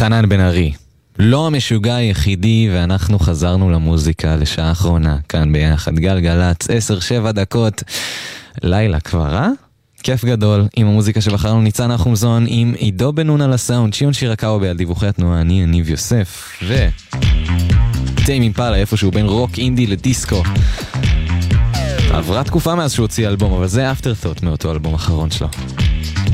חנן בן ארי, לא המשוגע היחידי, ואנחנו חזרנו למוזיקה לשעה האחרונה, כאן ביחד גלגלץ, 10-7 לילה כבר, כיף גדול, עם המוזיקה שבחרנו ניצן החומזון, עם עידו בן נון על הסאונד, שיון שירקאו על דיווחי התנועה, אני יניב יוסף, טיימ אימפלה, איפשהו בין רוק אינדי לדיסקו. עברה תקופה מאז שהוא הוציא אלבום, אבל זה אפטרת'וט מאותו אלבום האחרון שלו.